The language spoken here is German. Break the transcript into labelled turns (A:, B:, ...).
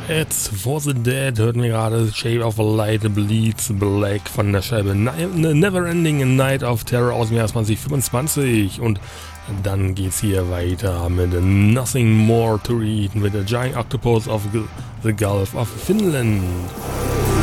A: It's for the Dead hörten wir gerade Shape of a Light Bleeds Black von der Scheibe Neverending Night of Terror aus dem Jahr 2025 und dann geht's hier weiter mit Nothing More to Read mit The Giant Octopus of the Gulf of Finland.